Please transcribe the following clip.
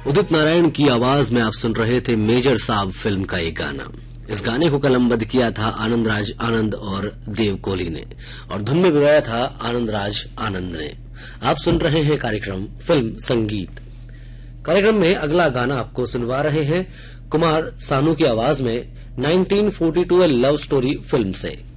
उदित नारायण की आवाज में आप सुन रहे थे मेजर साहब फिल्म का एक गाना। इस गाने को कलमबद्ध किया था आनंदराज आनंद और देव कोहली ने और धुन में भिगाया था आनंदराज आनंद ने। आप सुन रहे हैं कार्यक्रम फिल्म संगीत। कार्यक्रम में अगला गाना आपको सुनवा रहे हैं कुमार सानू की आवाज में 1942 लव स्टोरी फिल्म से।